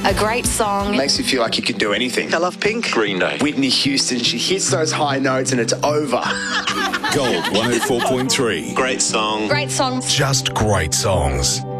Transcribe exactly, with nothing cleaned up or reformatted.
A great song. Makes you feel like you could do anything. I love Pink. Green Day. Whitney Houston, she hits those high notes and it's over. Gold one oh four point three. Great song. Great songs. Just great songs.